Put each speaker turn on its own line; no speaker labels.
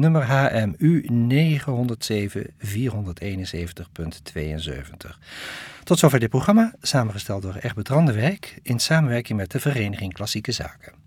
nummer HMU 907 471.72. Tot zover dit programma, samengesteld door Egbert Randewijk in samenwerking met de Vereniging Klassieke Zaken.